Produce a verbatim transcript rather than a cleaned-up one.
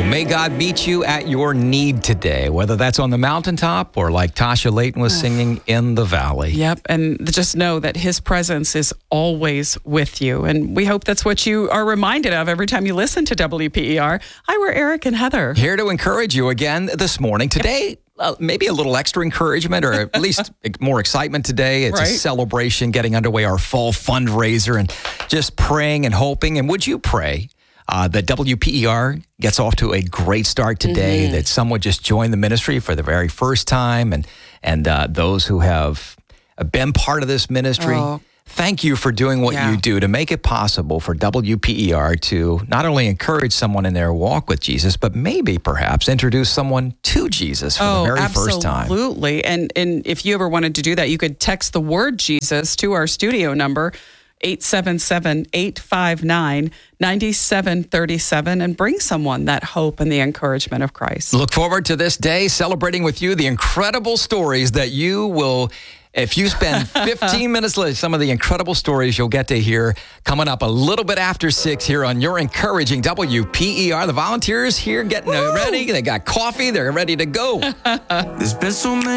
Well, may God meet you at your need today, whether that's on the mountaintop or like Tasha Layton was singing in the valley. Yep. And just know that his presence is always with you. And we hope that's what you are reminded of every time you listen to W P E R. Hi, we're Eric and Heather. Here to encourage you again this morning. Today, uh, maybe a little extra encouragement or at least more excitement today. It's Right. a celebration getting underway, our fall fundraiser, and just praying and hoping. And would you pray Uh, that W P E R gets off to a great start today, mm-hmm. that some would just join the ministry for the very first time, and and uh, those who have been part of this ministry, oh. thank you for doing what yeah. you do to make it possible for W P E R to not only encourage someone in their walk with Jesus, but maybe perhaps introduce someone to Jesus for oh, the very absolutely. first time. Absolutely. And, and if you ever wanted to do that, you could text the word Jesus to our studio number, eight seven seven, eight five nine, nine seven three seven, and bring someone that hope and the encouragement of Christ. Look forward to this day, celebrating with you the incredible stories that you will, if you spend fifteen minutes later, some of the incredible stories you'll get to hear coming up a little bit after six here on your encouraging W P E R. The volunteers here getting Woo! ready. They got coffee. They're ready to go. There's been so many